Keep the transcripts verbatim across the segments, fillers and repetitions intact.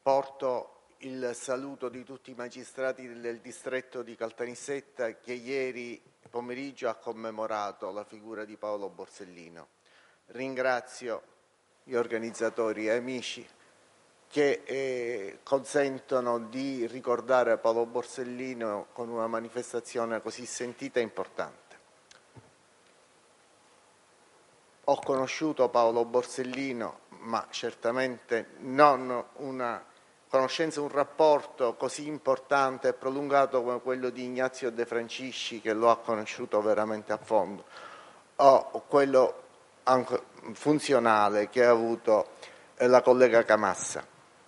Porto il saluto di tutti i magistrati del distretto di Caltanissetta che ieri pomeriggio ha commemorato la figura di Paolo Borsellino. Ringrazio gli organizzatori e amici che eh, consentono di ricordare Paolo Borsellino con una manifestazione così sentita e importante. Ho conosciuto Paolo Borsellino, ma certamente non una conoscenza, un rapporto così importante e prolungato come quello di Ignazio De Francisci, che lo ha conosciuto veramente a fondo, o quello anche funzionale che ha avuto la collega Camassa.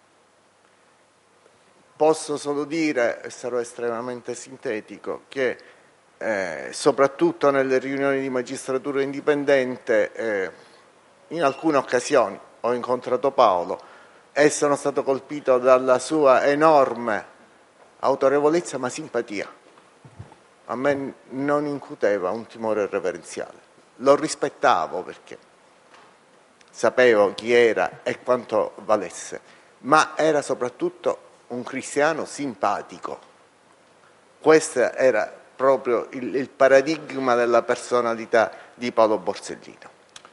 Posso solo dire, e sarò estremamente sintetico, che eh, soprattutto nelle riunioni di magistratura indipendente, eh, in alcune occasioni ho incontrato Paolo e sono stato colpito dalla sua enorme autorevolezza ma simpatia. A me non incuteva un timore reverenziale, lo rispettavo perché sapevo chi era e quanto valesse, ma era soprattutto un cristiano simpatico. Questo era proprio il, il paradigma della personalità di Paolo Borsellino.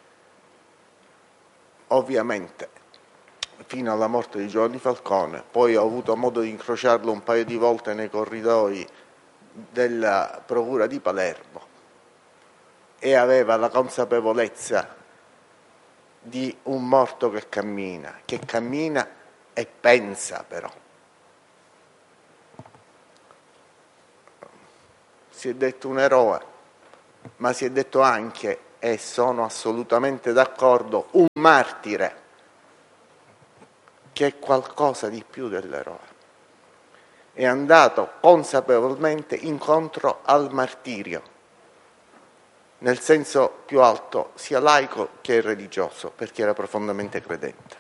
Ovviamente fino alla morte di Giovanni Falcone, poi ho avuto modo di incrociarlo un paio di volte nei corridoi della Procura di Palermo e aveva la consapevolezza di un morto che cammina, che cammina e pensa però. Si è detto un eroe, ma si è detto anche, e sono assolutamente d'accordo, un martire, che è qualcosa di più dell'eroe. È andato consapevolmente incontro al martirio, nel senso più alto, sia laico che religioso, perché era profondamente credente.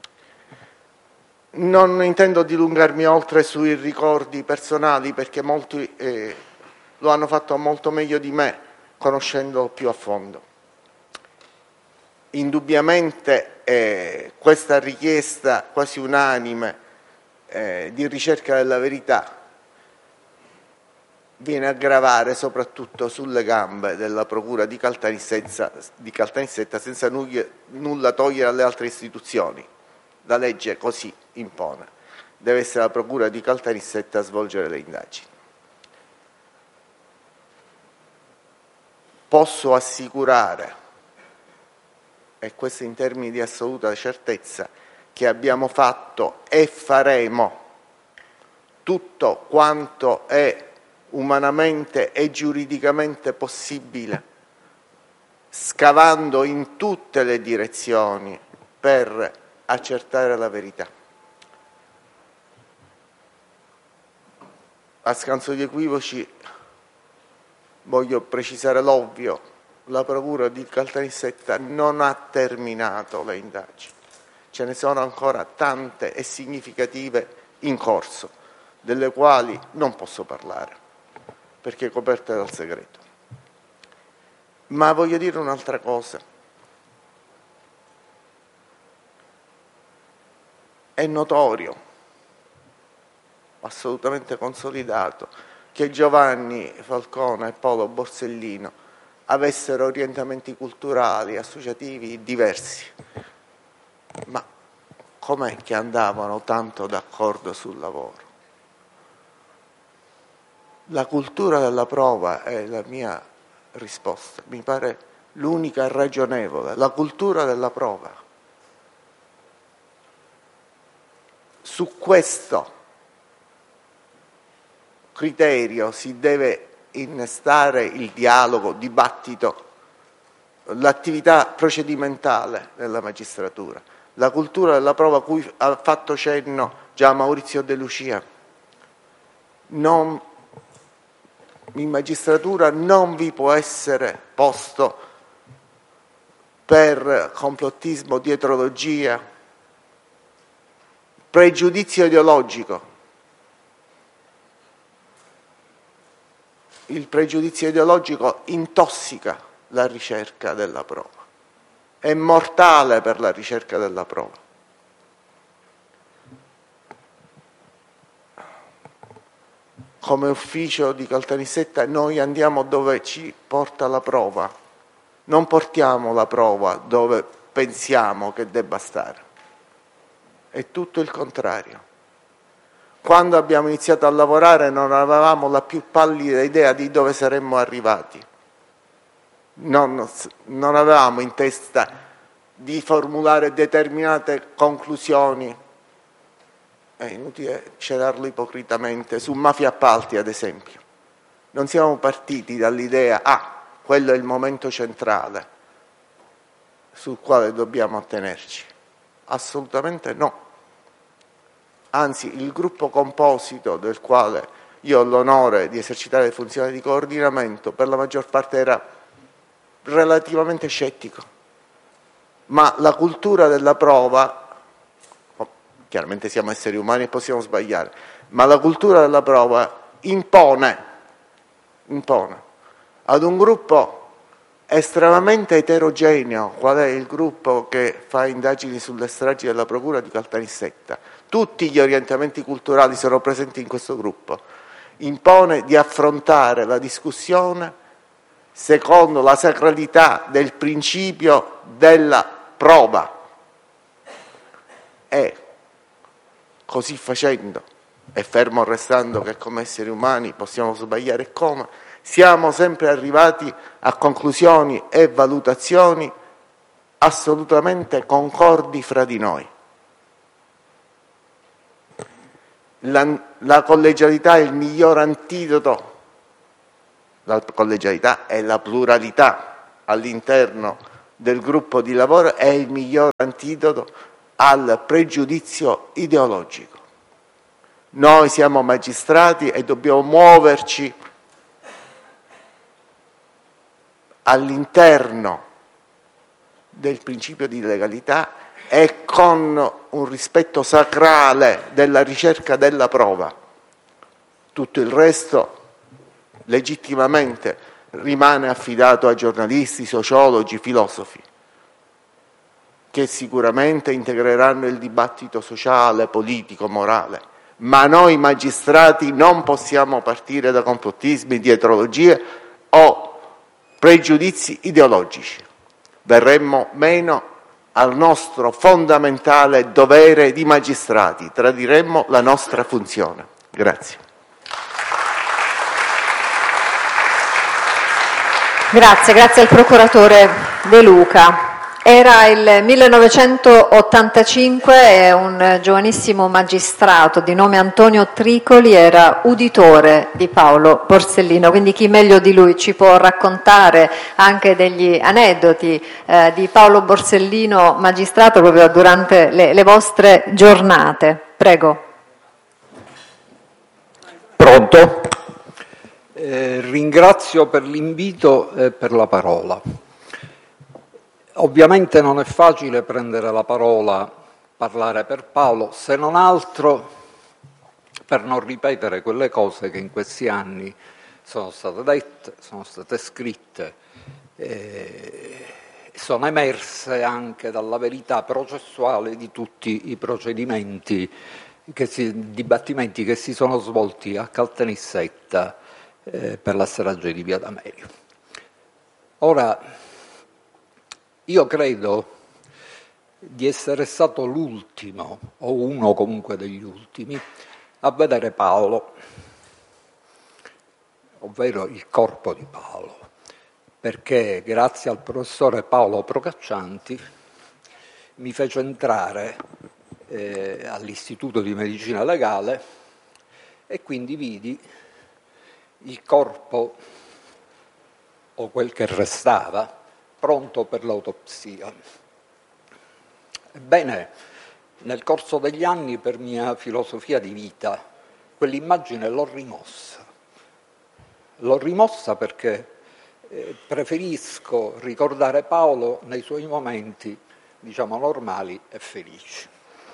Non intendo dilungarmi oltre sui ricordi personali, perché molti eh, lo hanno fatto molto meglio di me, conoscendolo più a fondo. Indubbiamente eh, questa richiesta quasi unanime eh, di ricerca della verità viene a gravare soprattutto sulle gambe della Procura di Caltanissetta, di Caltanissetta senza nulla togliere alle altre istituzioni. La legge così impone. Deve essere la Procura di Caltanissetta a svolgere le indagini. Posso assicurare, e questo in termini di assoluta certezza, che abbiamo fatto e faremo tutto quanto è umanamente e giuridicamente possibile, scavando in tutte le direzioni per accertare la verità. A scanso di equivoci voglio precisare l'ovvio: la Procura di Caltanissetta non ha terminato le indagini, ce ne sono ancora tante e significative in corso, delle quali non posso parlare perché coperte dal segreto. Ma voglio dire un'altra cosa: è notorio, assolutamente consolidato, che Giovanni Falcone e Paolo Borsellino avessero orientamenti culturali, associativi diversi, ma com'è che andavano tanto d'accordo sul lavoro? La cultura della prova è la mia risposta, mi pare l'unica ragionevole, la cultura della prova. Su questo criterio si deve innestare il dialogo, il dibattito, l'attività procedimentale della magistratura, la cultura della prova a cui ha fatto cenno già Maurizio De Lucia. Non, in magistratura non vi può essere posto per complottismo, dietrologia, pregiudizio ideologico. Il pregiudizio ideologico intossica la ricerca della prova, è mortale per la ricerca della prova. come ufficio di Caltanissetta noi andiamo dove ci porta la prova, non portiamo la prova dove pensiamo che debba stare, è tutto il contrario. Quando abbiamo iniziato a lavorare non avevamo la più pallida idea di dove saremmo arrivati, non, non avevamo in testa di formulare determinate conclusioni. È inutile celarlo ipocritamente, su mafia appalti ad esempio. Non siamo partiti dall'idea, ah, quello è il momento centrale sul quale dobbiamo attenerci. Assolutamente no. Anzi, il gruppo composito del quale io ho l'onore di esercitare le funzioni di coordinamento, per la maggior parte era relativamente scettico. Ma la cultura della prova, chiaramente siamo esseri umani e possiamo sbagliare, ma la cultura della prova impone, impone ad un gruppo estremamente eterogeneo, qual è il gruppo che fa indagini sulle stragi della procura di Caltanissetta, tutti gli orientamenti culturali sono presenti in questo gruppo, impone di affrontare la discussione secondo la sacralità del principio della prova e così facendo, e fermo restando che come esseri umani possiamo sbagliare e come, siamo sempre arrivati a conclusioni e valutazioni assolutamente concordi fra di noi. La, la collegialità è il miglior antidoto, la collegialità è la pluralità all'interno del gruppo di lavoro, è il miglior antidoto al pregiudizio ideologico. Noi siamo magistrati e dobbiamo muoverci all'interno del principio di legalità e con un rispetto sacrale della ricerca della prova. Tutto il resto legittimamente rimane affidato a giornalisti, sociologi, filosofi, che sicuramente integreranno il dibattito sociale, politico, morale. Ma noi magistrati non possiamo partire da complottismi, dietrologie o pregiudizi ideologici. Verremmo meno al nostro fondamentale dovere di magistrati, tradiremmo la nostra funzione. Grazie. Grazie, grazie al procuratore De Luca. Era il millenovecentottantacinque e un giovanissimo magistrato di nome Antonio Tricoli era uditore di Paolo Borsellino, quindi chi meglio di lui ci può raccontare anche degli aneddoti eh, di Paolo Borsellino magistrato proprio durante le, le vostre giornate. Prego. Pronto? Eh, ringrazio per l'invito e per la parola. Ovviamente non è facile prendere la parola, parlare per Paolo, se non altro per non ripetere quelle cose che in questi anni sono state dette, sono state scritte, eh, sono emerse anche dalla verità processuale di tutti i procedimenti, che si, dibattimenti che si sono svolti a Caltanissetta eh, per la strage di Via D'Amelio. Ora, io credo di essere stato l'ultimo, o uno comunque degli ultimi, a vedere Paolo, ovvero il corpo di Paolo, perché grazie al professore Paolo Procaccianti mi fece entrare eh, all'Istituto di Medicina Legale e quindi vidi il corpo, o quel che restava, pronto per l'autopsia. Ebbene, nel corso degli anni, per mia filosofia di vita, quell'immagine l'ho rimossa. L'ho rimossa perché eh, preferisco ricordare Paolo nei suoi momenti, diciamo, normali e felici.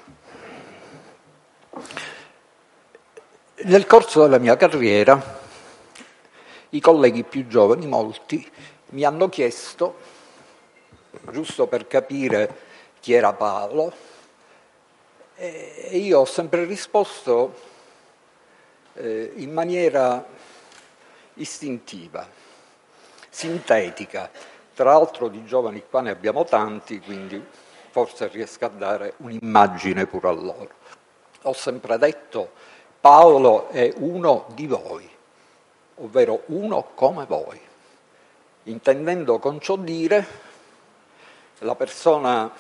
Nel corso della mia carriera, i colleghi più giovani, molti, mi hanno chiesto, giusto per capire chi era Paolo, e io ho sempre risposto eh, in maniera istintiva, sintetica. Tra l'altro di giovani qua ne abbiamo tanti, quindi forse riesco a dare un'immagine pure a loro. Ho sempre detto, Paolo è uno di voi, ovvero uno come voi, intendendo con ciò dire la persona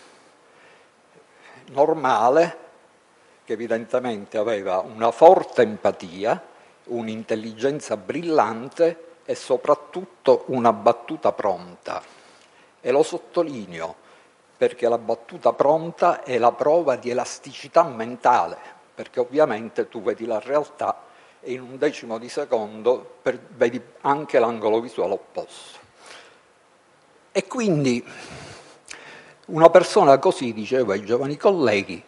normale che evidentemente aveva una forte empatia, un'intelligenza brillante e soprattutto una battuta pronta. E lo sottolineo perché la battuta pronta è la prova di elasticità mentale, perché ovviamente tu vedi la realtà e in un decimo di secondo per, vedi anche l'angolo visuale opposto. E quindi una persona così, dicevo ai giovani colleghi,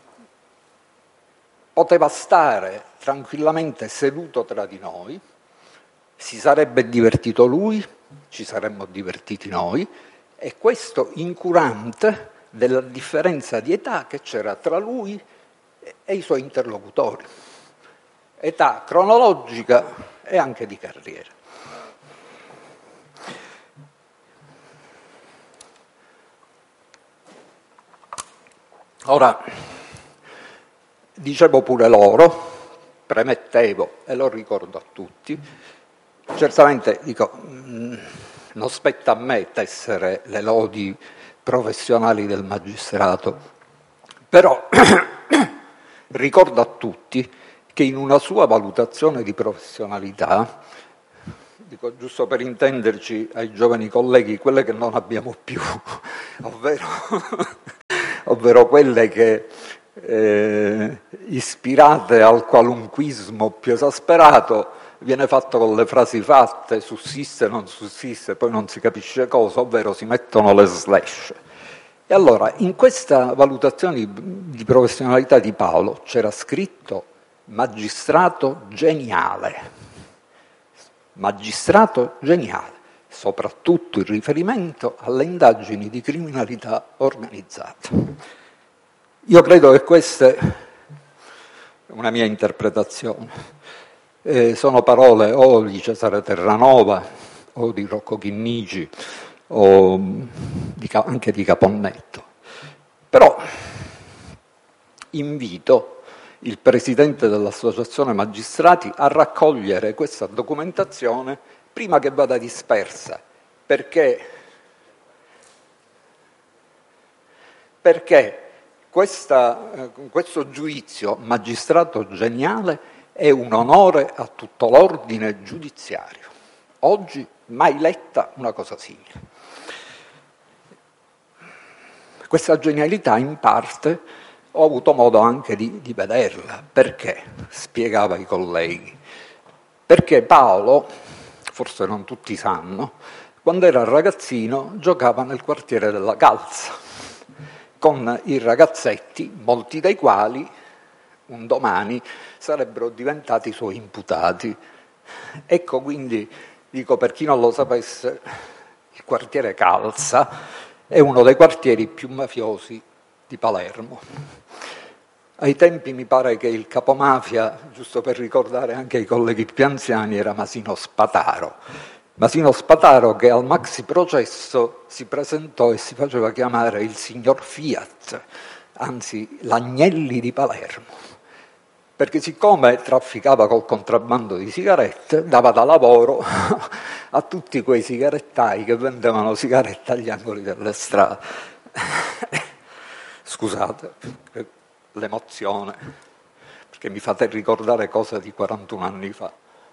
poteva stare tranquillamente seduto tra di noi, si sarebbe divertito lui, ci saremmo divertiti noi, e questo incurante della differenza di età che c'era tra lui e i suoi interlocutori, età cronologica e anche di carriera. Ora, dicevo pure loro, premettevo e lo ricordo a tutti, certamente dico, non spetta a me tessere le lodi professionali del magistrato, però ricordo a tutti che in una sua valutazione di professionalità, dico giusto per intenderci ai giovani colleghi, quelle che non abbiamo più, ovvero, ovvero quelle che eh, ispirate al qualunquismo più esasperato, viene fatto con le frasi fatte, sussiste, non sussiste, poi non si capisce cosa, ovvero si mettono le slash. E allora, in questa valutazione di, di professionalità di Paolo c'era scritto magistrato geniale, magistrato geniale, soprattutto in riferimento alle indagini di criminalità organizzata. Io credo che questa è una mia interpretazione. Eh, sono parole o di Cesare Terranova o di Rocco Chinnici o di, anche di Caponnetto. Però invito il presidente dell'Associazione Magistrati a raccogliere questa documentazione prima che vada dispersa, perché, perché questa, eh, questo giudizio magistrato geniale è un onore a tutto l'ordine giudiziario. Oggi mai letta una cosa simile. Questa genialità in parte ho avuto modo anche di, di vederla. Perché? Spiegava ai colleghi. Perché Paolo, forse non tutti sanno, quando era ragazzino giocava nel quartiere della Calza con i ragazzetti, molti dei quali un domani sarebbero diventati i suoi imputati. Ecco, quindi, dico, per chi non lo sapesse, il quartiere Calza è uno dei quartieri più mafiosi di Palermo. Ai tempi mi pare che il capomafia, giusto per ricordare anche ai colleghi più anziani, era Masino Spataro. Masino Spataro che al maxi processo si presentò e si faceva chiamare il signor Fiat, anzi l'Agnelli di Palermo, perché siccome trafficava col contrabbando di sigarette, dava da lavoro a tutti quei sigarettai che vendevano sigarette agli angoli delle strade. Scusate l'emozione, perché mi fate ricordare cose di quarantuno anni fa.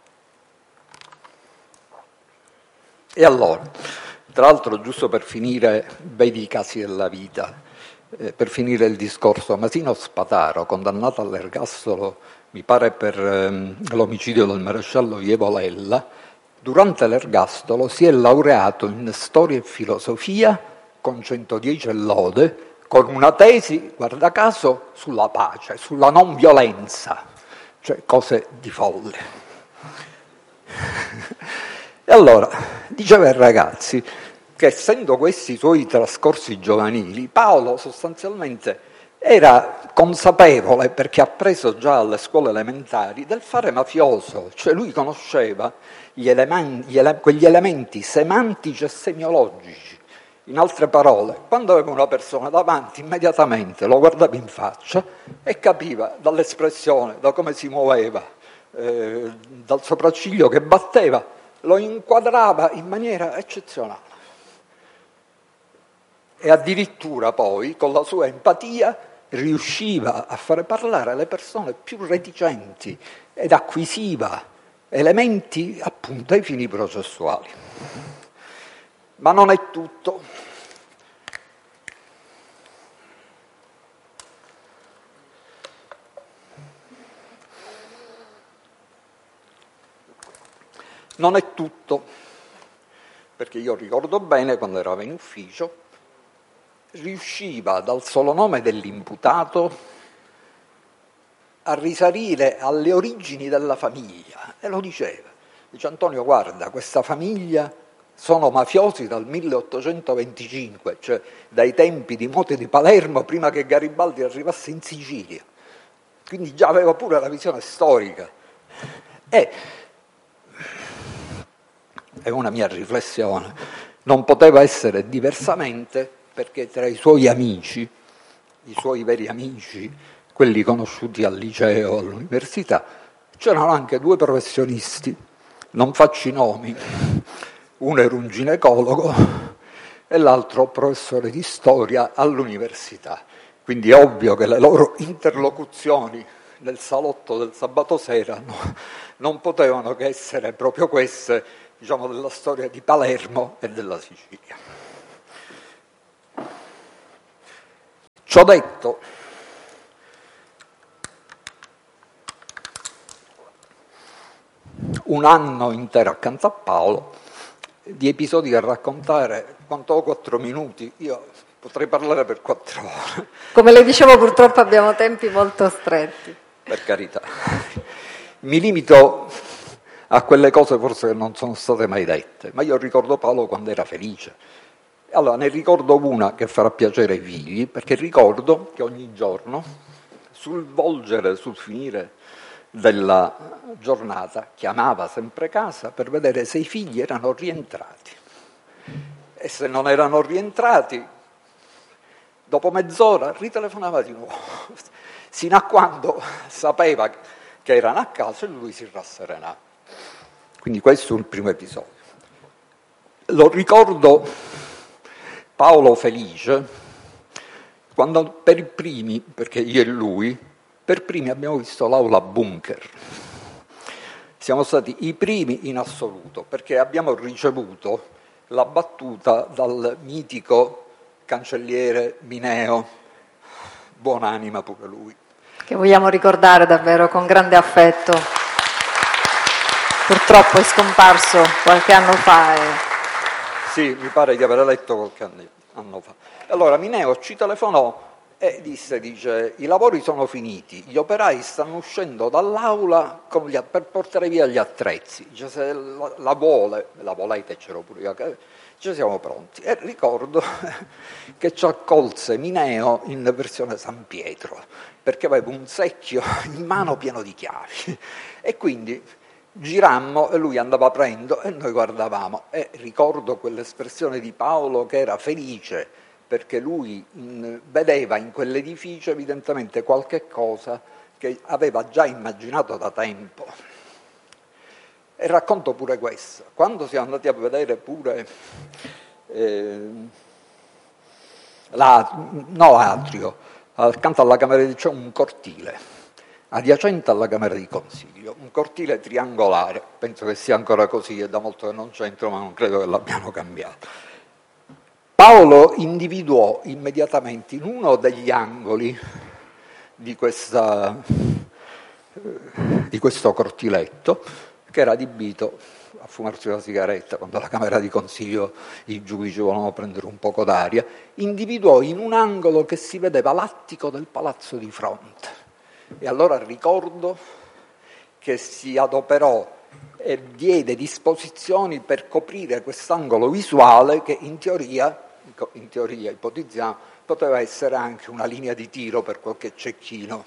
E allora, tra l'altro, giusto per finire, vedi i casi della vita, Eh, per finire il discorso, Masino Spataro, condannato all'ergastolo, mi pare per ehm, l'omicidio del maresciallo Ievolella, durante l'ergastolo si è laureato in storia e filosofia con centodieci e lode, con una tesi, guarda caso, sulla pace, sulla non violenza, cioè cose di folle. E allora, diceva ai ragazzi che essendo questi i suoi trascorsi giovanili, Paolo sostanzialmente era consapevole, perché ha preso già alle scuole elementari, del fare mafioso, cioè lui conosceva gli elementi, gli ele- quegli elementi semantici e semiologici. In altre parole, quando aveva una persona davanti, immediatamente lo guardava in faccia e capiva dall'espressione, da come si muoveva, eh, dal sopracciglio che batteva, lo inquadrava in maniera eccezionale. E addirittura poi, con la sua empatia, riusciva a fare parlare le persone più reticenti ed acquisiva elementi appunto ai fini processuali. Ma non è tutto. Non è tutto, perché io ricordo bene quando eravamo in ufficio, riusciva dal solo nome dell'imputato a risalire alle origini della famiglia, e lo diceva. Dice: Antonio, guarda, questa famiglia sono mafiosi dal milleottocentoventicinque, cioè dai tempi di Mote di Palermo, prima che Garibaldi arrivasse in Sicilia. Quindi già aveva pure la visione storica. E, è una mia riflessione, non poteva essere diversamente, perché tra i suoi amici, i suoi veri amici, quelli conosciuti al liceo, all'università, c'erano anche due professionisti, non faccio i nomi, uno era un ginecologo e l'altro professore di storia all'università. Quindi è ovvio che le loro interlocuzioni nel salotto del sabato sera no, non potevano che essere proprio queste, diciamo, della storia di Palermo e della Sicilia. Ciò detto, un anno intero accanto a Paolo, di episodi da raccontare, quanto ho quattro minuti, io potrei parlare per quattro ore. Come le dicevo, purtroppo abbiamo tempi molto stretti. Per carità. Mi limito a quelle cose forse che non sono state mai dette, ma io ricordo Paolo quando era felice. Allora, ne ricordo una che farà piacere ai figli, perché ricordo che ogni giorno, sul volgere, sul finire della giornata, chiamava sempre casa per vedere se i figli erano rientrati. E se non erano rientrati, dopo mezz'ora ritelefonava di nuovo, sino a quando sapeva che erano a casa e lui si rasserenava. Quindi questo è il primo episodio. Lo ricordo Paolo felice, quando per i primi, perché io e lui, per primi abbiamo visto l'aula bunker. Siamo stati i primi in assoluto, perché abbiamo ricevuto la battuta dal mitico cancelliere Mineo, buonanima pure lui. Che vogliamo ricordare davvero con grande affetto. Purtroppo è scomparso qualche anno fa. E... Sì, mi pare di aver letto qualche anno fa. Allora Mineo ci telefonò e disse, dice, i lavori sono finiti, gli operai stanno uscendo dall'aula con gli, per portare via gli attrezzi. Dice, se la, la vuole, la volete, c'ero pure io, dice, siamo pronti. E ricordo che ci accolse Mineo in versione San Pietro, perché aveva un secchio in mano pieno di chiavi. E quindi girammo e lui andava aprendo e noi guardavamo. E ricordo quell'espressione di Paolo che era felice, perché lui in, vedeva in quell'edificio evidentemente qualche cosa che aveva già immaginato da tempo. E racconto pure questo. Quando siamo andati a vedere pure eh, la, no, l'atrio, accanto alla Camera di c'è un cortile, adiacente alla Camera di Consiglio, un cortile triangolare, penso che sia ancora così, è da molto che non c'entro, ma non credo che l'abbiano cambiato. Paolo individuò immediatamente in uno degli angoli di, questa, di questo cortiletto, che era adibito a fumarsi una sigaretta quando alla Camera di Consiglio i giudici volevano prendere un poco d'aria, individuò in un angolo che si vedeva l'attico del palazzo di fronte. E allora ricordo che si adoperò e diede disposizioni per coprire quest'angolo visuale che in teoria, in teoria ipotizziamo, poteva essere anche una linea di tiro per qualche cecchino.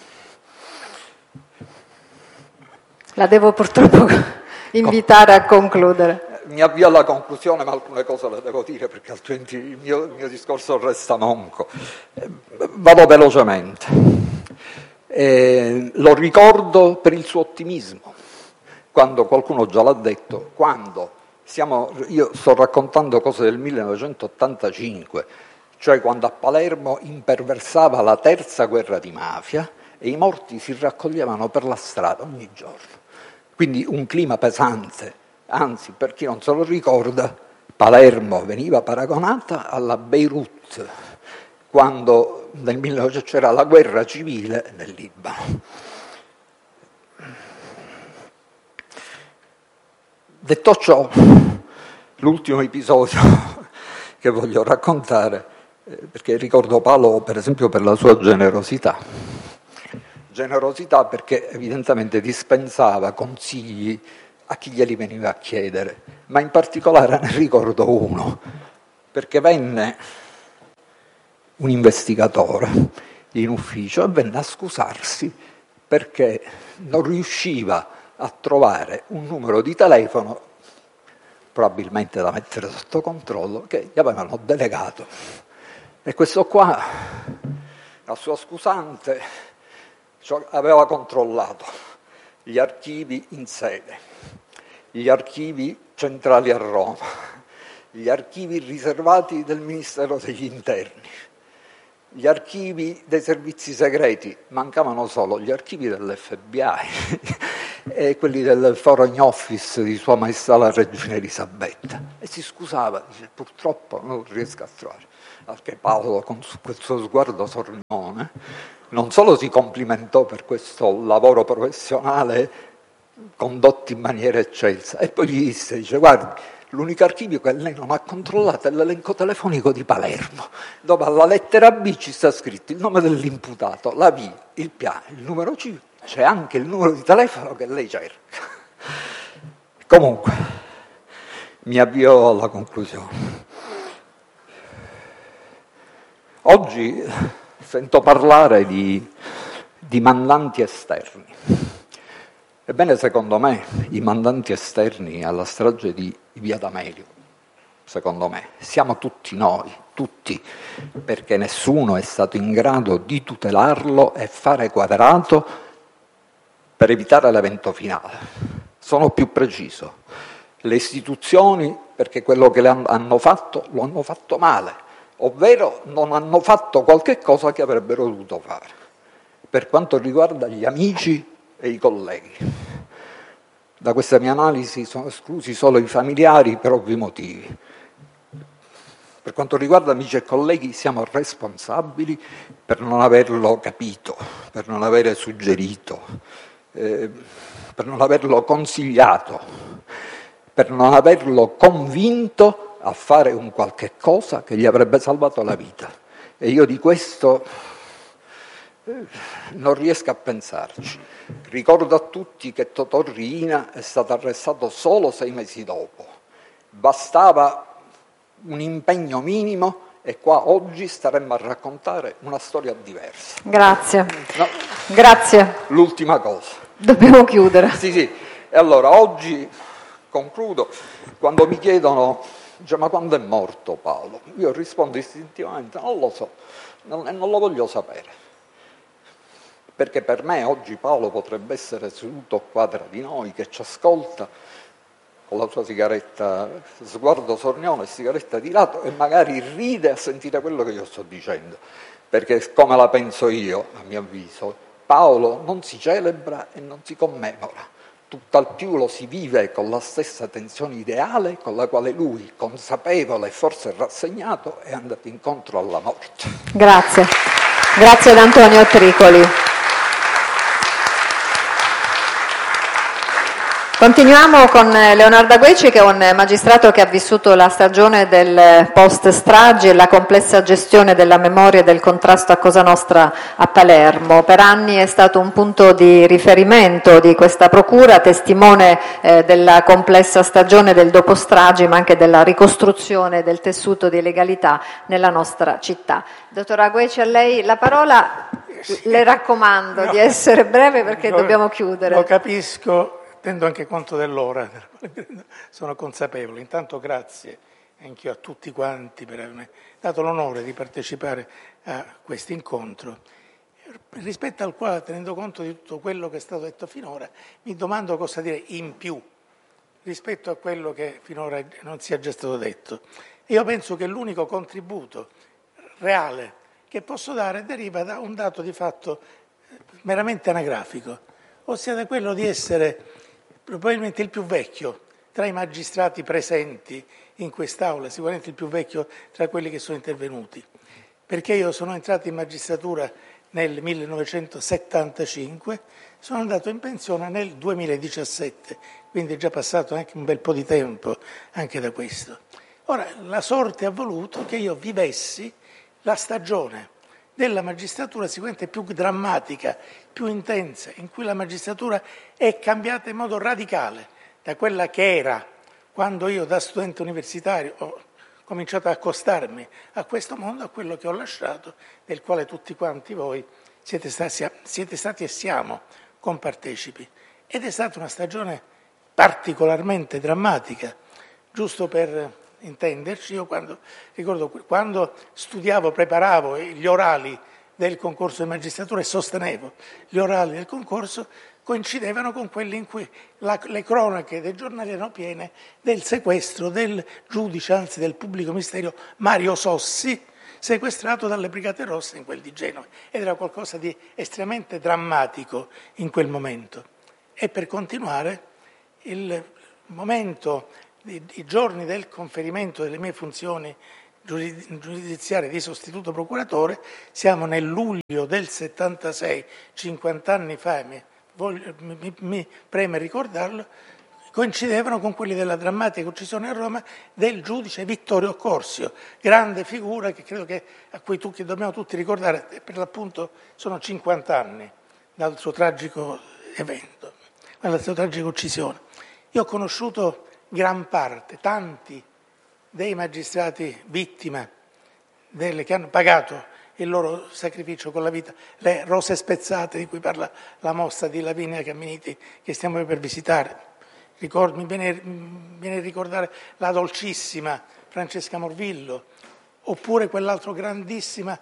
La devo purtroppo invitare a concludere. Mi avvio alla conclusione, ma alcune cose le devo dire perché altrimenti il mio, il mio discorso resta monco. Eh, vado velocemente. Eh, lo ricordo per il suo ottimismo. Quando qualcuno già l'ha detto, quando siamo, io sto raccontando cose del millenovecentottantacinque, cioè quando a Palermo imperversava la terza guerra di mafia e i morti si raccoglievano per la strada ogni giorno. Quindi un clima pesante, anzi per chi non se lo ricorda, Palermo veniva paragonata alla Beirut, quando nel millenovecento c'era la guerra civile nel Libano. Detto ciò, l'ultimo episodio che voglio raccontare, eh, perché ricordo Paolo per esempio per la sua generosità, generosità perché evidentemente dispensava consigli a chi glieli veniva a chiedere, ma in particolare ne ricordo uno, perché venne un investigatore in ufficio e venne a scusarsi perché non riusciva a trovare un numero di telefono, probabilmente da mettere sotto controllo, che gli avevano delegato. E questo qua, la sua scusante, cioè, aveva controllato gli archivi in sede, gli archivi centrali a Roma, gli archivi riservati del Ministero degli Interni, gli archivi dei servizi segreti, mancavano solo gli archivi dell'F B I e quelli del Foreign Office di Sua Maestà la Regina Elisabetta. E si scusava, dice, purtroppo non riesco a trovare. Perché Paolo, con quel suo sguardo sornione, non solo si complimentò per questo lavoro professionale condotto in maniera eccelsa, e poi gli disse, dice, guardi, l'unico archivio che lei non ha controllato è l'elenco telefonico di Palermo, dove alla lettera B ci sta scritto il nome dell'imputato, la via, il piano, il numero C, c'è anche il numero di telefono che lei cerca. Comunque, mi avvio alla conclusione. Oggi sento parlare di, di mandanti esterni. Ebbene, secondo me, i mandanti esterni alla strage di Via D'Amelio, secondo me, siamo tutti noi, tutti, perché nessuno è stato in grado di tutelarlo e fare quadrato per evitare l'evento finale. Sono più preciso. Le istituzioni, perché quello che le hanno fatto, lo hanno fatto male, ovvero non hanno fatto qualche cosa che avrebbero dovuto fare. Per quanto riguarda gli amici e i colleghi, da questa mia analisi sono esclusi solo i familiari per ovvi motivi. Per quanto riguarda amici e colleghi siamo responsabili per non averlo capito, per non avere suggerito, eh, per non averlo consigliato, per non averlo convinto a fare un qualche cosa che gli avrebbe salvato la vita. E io di questo eh, non riesco a pensarci. Ricordo a tutti che Totò Riina è stato arrestato solo sei mesi dopo. Bastava un impegno minimo e qua oggi staremmo a raccontare una storia diversa. Grazie. No. Grazie. L'ultima cosa. Dobbiamo chiudere. Sì, sì. E allora oggi concludo. Quando mi chiedono, dice, ma quando è morto Paolo? Io rispondo istintivamente, non lo so, non, non lo voglio sapere. Perché per me oggi Paolo potrebbe essere seduto qua tra di noi, che ci ascolta, con la sua sigaretta, sguardo sornione, sigaretta di lato, e magari ride a sentire quello che io sto dicendo. Perché come la penso io, a mio avviso, Paolo non si celebra e non si commemora. Tutt'al più lo si vive con la stessa tensione ideale con la quale lui, consapevole e forse rassegnato, è andato incontro alla morte. Grazie. Grazie ad Antonio Tricoli. Continuiamo con Leonardo Agueci, che è un magistrato che ha vissuto la stagione del post-stragi e la complessa gestione della memoria e del contrasto a Cosa Nostra a Palermo. Per anni è stato un punto di riferimento di questa procura, testimone eh, della complessa stagione del dopo-stragi, ma anche della ricostruzione del tessuto di legalità nella nostra città. Dottor Agueci, a lei la parola. Le raccomando no, di essere breve perché lo, dobbiamo chiudere. Lo capisco. Tengo anche conto dell'ora, sono consapevole. Intanto grazie anch'io a tutti quanti per avermi dato l'onore di partecipare a questo incontro, rispetto al quale, tenendo conto di tutto quello che è stato detto finora, mi domando cosa dire in più rispetto a quello che finora non sia già stato detto. Io penso che l'unico contributo reale che posso dare deriva da un dato di fatto meramente anagrafico, ossia da quello di essere probabilmente il più vecchio tra i magistrati presenti in quest'Aula, sicuramente il più vecchio tra quelli che sono intervenuti, perché io sono entrato in magistratura nel millenovecentosettantacinque, sono andato in pensione nel duemiladiciassette, quindi è già passato anche un bel po' di tempo anche da questo. Ora, la sorte ha voluto che io vivessi la stagione della magistratura sicuramente più drammatica, più intensa, in cui la magistratura è cambiata in modo radicale da quella che era quando io da studente universitario ho cominciato ad accostarmi a questo mondo, a quello che ho lasciato, del quale tutti quanti voi siete stati, siete stati e siamo compartecipi. Ed è stata una stagione particolarmente drammatica, giusto per intenderci. Io quando, ricordo, quando studiavo, preparavo gli orali del concorso di magistratura e sostenevo gli orali del concorso, coincidevano con quelli in cui la, le cronache dei giornali erano piene del sequestro del giudice, anzi del pubblico ministero Mario Sossi, sequestrato dalle Brigate Rosse in quel di Genova. Ed era qualcosa di estremamente drammatico in quel momento. E per continuare, il momento, i giorni del conferimento delle mie funzioni giudiziarie di sostituto procuratore, siamo nel luglio del settantasei, cinquanta anni fa, mi, voglio, mi, mi preme ricordarlo, coincidevano con quelli della drammatica uccisione a Roma del giudice Vittorio Corsio, grande figura che credo che, a cui tu, che dobbiamo tutti ricordare, per l'appunto sono cinquanta anni dal suo tragico evento, dalla sua tragica uccisione. Io ho conosciuto gran parte, tanti dei magistrati vittima delle, che hanno pagato il loro sacrificio con la vita, le rose spezzate di cui parla la mostra di Lavinia Camminiti che stiamo per visitare. Ricordo, mi viene, mi viene a ricordare la dolcissima Francesca Morvillo, oppure quell'altro grandissima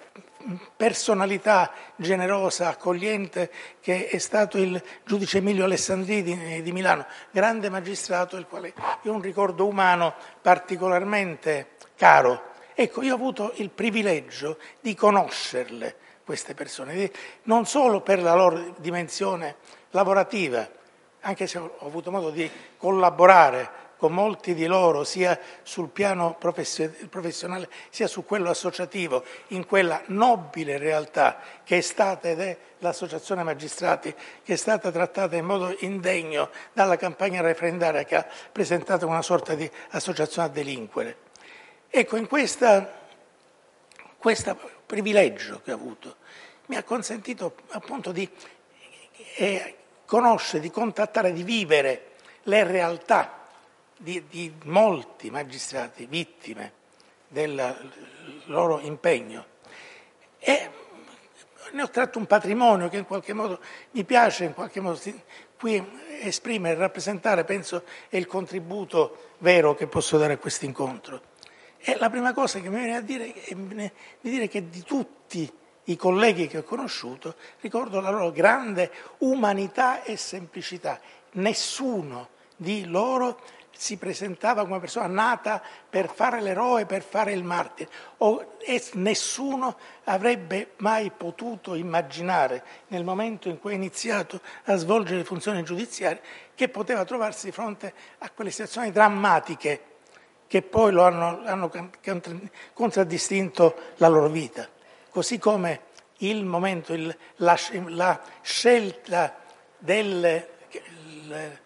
personalità generosa, accogliente, che è stato il giudice Emilio Alessandrini di, di Milano, grande magistrato, il quale io ho un ricordo umano particolarmente caro. Ecco, io ho avuto il privilegio di conoscerle, queste persone, non solo per la loro dimensione lavorativa, anche se ho avuto modo di collaborare con molti di loro, sia sul piano professionale sia su quello associativo, in quella nobile realtà che è stata ed è l'Associazione Magistrati, che è stata trattata in modo indegno dalla campagna referendaria che ha presentato una sorta di associazione a delinquere. Ecco, in questa, questo privilegio che ho avuto mi ha consentito appunto di eh, conoscere, di contattare, di vivere le realtà Di, di molti magistrati vittime del loro impegno, e ne ho tratto un patrimonio che in qualche modo mi piace in qualche modo qui esprimere, rappresentare, penso è il contributo vero che posso dare a questo incontro. E la prima cosa che mi viene a dire è di dire che di tutti i colleghi che ho conosciuto ricordo la loro grande umanità e semplicità. Nessuno di loro si presentava come una persona nata per fare l'eroe, per fare il martire, o, e nessuno avrebbe mai potuto immaginare, nel momento in cui ha iniziato a svolgere le funzioni giudiziarie, che poteva trovarsi di fronte a quelle situazioni drammatiche che poi lo hanno, hanno contraddistinto la loro vita. Così come il momento, il, la, la scelta del... Il,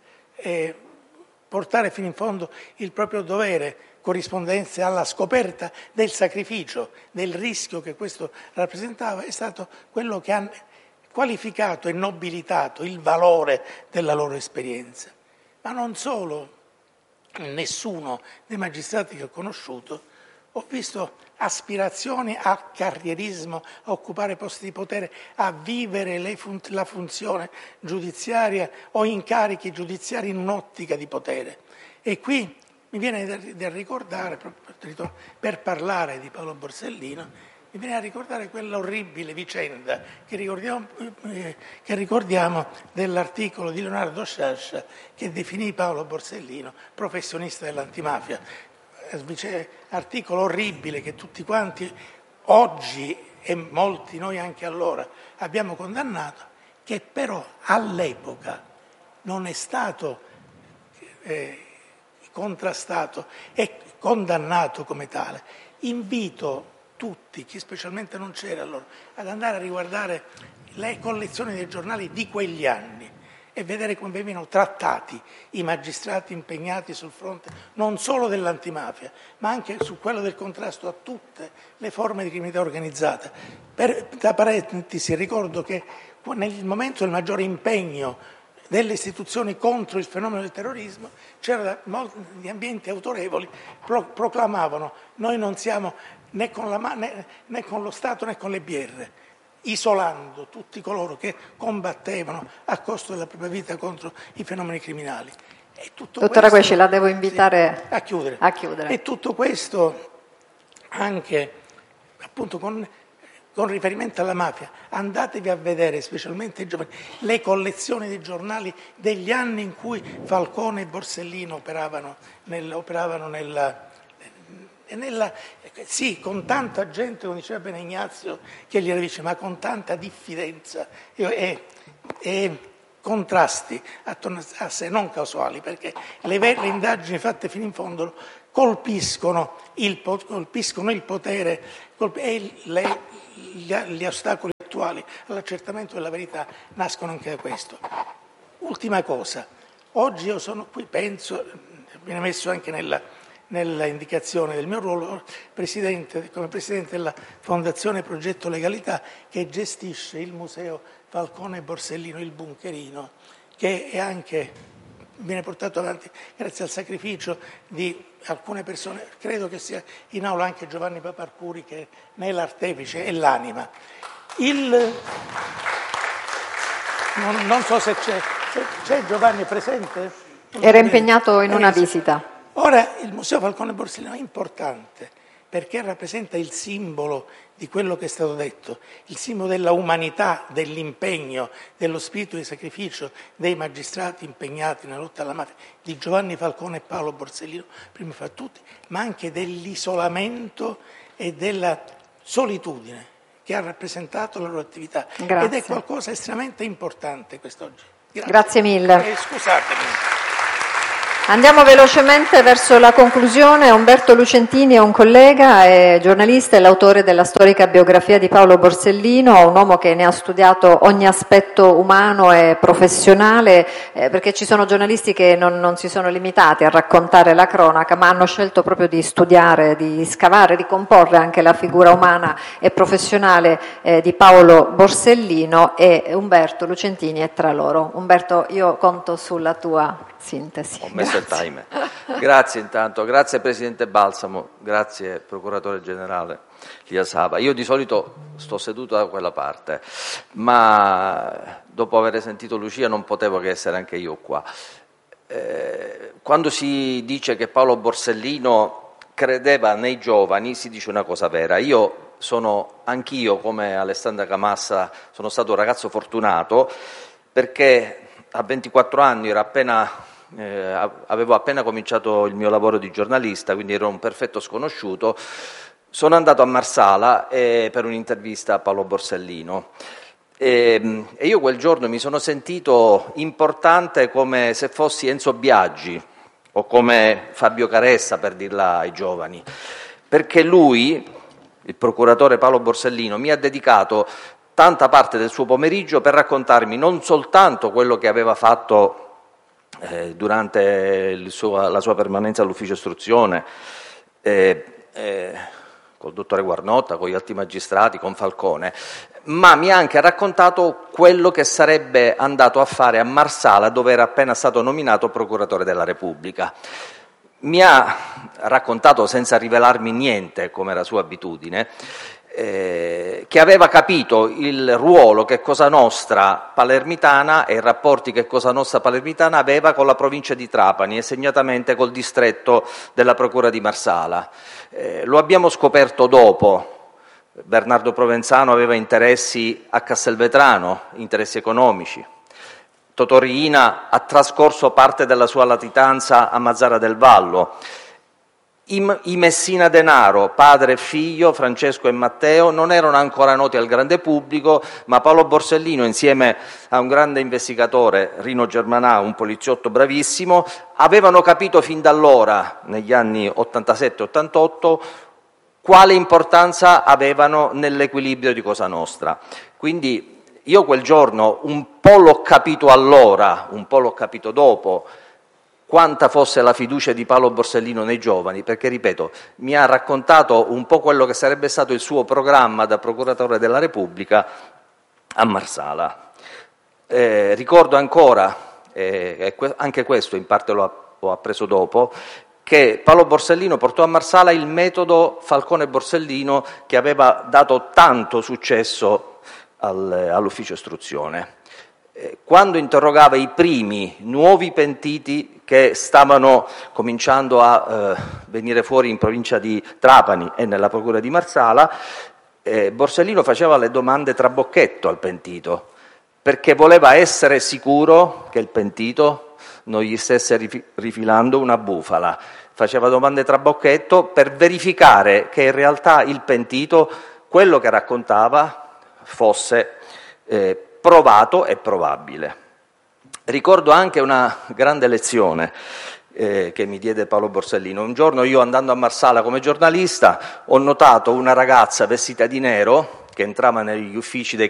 eh, portare fino in fondo il proprio dovere, corrispondenze alla scoperta del sacrificio, del rischio che questo rappresentava, è stato quello che ha qualificato e nobilitato il valore della loro esperienza. Ma non solo, nessuno dei magistrati che ho conosciuto ho visto aspirazioni a carrierismo, a occupare posti di potere, a vivere le fun- la funzione giudiziaria o incarichi giudiziari in un'ottica di potere. E qui mi viene da, da ricordare, per parlare di Paolo Borsellino, mi viene a ricordare quella orribile vicenda che ricordiamo, eh, che ricordiamo dell'articolo di Leonardo Sciascia che definì Paolo Borsellino professionista dell'antimafia. Articolo orribile che tutti quanti oggi e molti noi anche allora abbiamo condannato, che però all'epoca non è stato eh, contrastato e condannato come tale. Invito tutti, chi specialmente non c'era allora, ad andare a riguardare le collezioni dei giornali di quegli anni e vedere come venivano trattati i magistrati impegnati sul fronte non solo dell'antimafia, ma anche su quello del contrasto a tutte le forme di criminalità organizzata. Per, da parentesi, ricordo che nel momento del maggiore impegno delle istituzioni contro il fenomeno del terrorismo, c'erano molti ambienti autorevoli pro, proclamavano: noi non siamo né con, la, né, né con lo Stato né con le B R, isolando tutti coloro che combattevano a costo della propria vita contro i fenomeni criminali. E tutto Dottora questo, Guesci, la devo invitare sì, a, chiudere. a chiudere. E tutto questo anche appunto con, con riferimento alla mafia. Andatevi a vedere, specialmente i giovani, le collezioni dei giornali degli anni in cui Falcone e Borsellino operavano, nel, operavano nella... Nella, sì, con tanta gente, come diceva bene Ignazio, che gliela dice, ma con tanta diffidenza e, e, e contrasti attorno a sé, non casuali, perché le, le indagini fatte fino in fondo colpiscono il, colpiscono il potere colp- e le, gli, gli ostacoli attuali all'accertamento della verità nascono anche da questo. Ultima cosa, oggi io sono qui, penso, viene messo anche nella... nella indicazione del mio ruolo presidente, come presidente della Fondazione Progetto Legalità, che gestisce il museo Falcone e Borsellino, il Bunkerino, che è anche, viene portato avanti grazie al sacrificio di alcune persone. Credo che sia in aula anche Giovanni Paparcuri, che ne è l'artefice e l'anima. Il... Non, non so se c'è, c'è, c'è Giovanni presente? Non Era so impegnato bene. in una visita. Ora, il Museo Falcone Borsellino è importante perché rappresenta il simbolo di quello che è stato detto, il simbolo della umanità, dell'impegno, dello spirito di sacrificio dei magistrati impegnati nella lotta alla mafia, di Giovanni Falcone e Paolo Borsellino, prima fra tutti, ma anche dell'isolamento e della solitudine che ha rappresentato la loro attività. Grazie. Ed è qualcosa di estremamente importante quest'oggi. Grazie, Grazie mille. Eh, scusatemi. Andiamo velocemente verso la conclusione. Umberto Lucentini è un collega, è giornalista e l'autore della storica biografia di Paolo Borsellino, un uomo che ne ha studiato ogni aspetto umano e professionale, eh, perché ci sono giornalisti che non, non si sono limitati a raccontare la cronaca, ma hanno scelto proprio di studiare, di scavare, di comporre anche la figura umana e professionale eh, di Paolo Borsellino, e Umberto Lucentini è tra loro. Umberto, io conto sulla tua sintesi. Ho messo il timer. Grazie intanto, grazie Presidente Balsamo, grazie Procuratore Generale Lia Saba. Io di solito sto seduto da quella parte, ma dopo aver sentito Lucia non potevo che essere anche io qua. Eh, quando si dice che Paolo Borsellino credeva nei giovani, si dice una cosa vera. Io sono, anch'io come Alessandra Camassa, sono stato un ragazzo fortunato perché a ventiquattro anni ero appena... Eh, avevo appena cominciato il mio lavoro di giornalista, quindi ero un perfetto sconosciuto. Sono andato a Marsala eh, per un'intervista a Paolo Borsellino e, e io quel giorno mi sono sentito importante come se fossi Enzo Biaggi o come Fabio Caressa, per dirla ai giovani, perché lui, il procuratore Paolo Borsellino, mi ha dedicato tanta parte del suo pomeriggio per raccontarmi non soltanto quello che aveva fatto eh, durante il suo, la sua permanenza all'ufficio istruzione, eh, eh, col dottore Guarnotta, con gli altri magistrati, con Falcone, ma mi ha anche raccontato quello che sarebbe andato a fare a Marsala, dove era appena stato nominato procuratore della Repubblica. Mi ha raccontato, senza rivelarmi niente, come era sua abitudine, eh, che aveva capito il ruolo che Cosa Nostra palermitana e i rapporti che Cosa Nostra palermitana aveva con la provincia di Trapani e segnatamente col distretto della Procura di Marsala. Eh, lo abbiamo scoperto dopo. Bernardo Provenzano aveva interessi a Castelvetrano, interessi economici. Totò Riina ha trascorso parte della sua latitanza a Mazzara del Vallo. I, I Messina Denaro, padre e figlio, Francesco e Matteo, non erano ancora noti al grande pubblico, ma Paolo Borsellino, insieme a un grande investigatore, Rino Germanà, un poliziotto bravissimo, avevano capito fin da allora, negli anni ottantasette ottantotto, quale importanza avevano nell'equilibrio di Cosa Nostra. Quindi io quel giorno un po' l'ho capito allora, un po' l'ho capito dopo, quanta fosse la fiducia di Paolo Borsellino nei giovani, perché, ripeto, mi ha raccontato un po' quello che sarebbe stato il suo programma da procuratore della Repubblica a Marsala. Eh, ricordo ancora, eh, anche questo in parte lo ho appreso dopo, che Paolo Borsellino portò a Marsala il metodo Falcone-Borsellino che aveva dato tanto successo al, all'ufficio istruzione. Eh, quando interrogava i primi nuovi pentiti che stavano cominciando a eh, venire fuori in provincia di Trapani e nella procura di Marsala, eh, Borsellino faceva le domande trabocchetto al pentito, perché voleva essere sicuro che il pentito non gli stesse rifilando una bufala. Faceva domande trabocchetto per verificare che in realtà il pentito, quello che raccontava, fosse eh, provato e probabile. Ricordo anche una grande lezione eh, che mi diede Paolo Borsellino. Un giorno io, andando a Marsala come giornalista, ho notato una ragazza vestita di nero che entrava negli uffici dei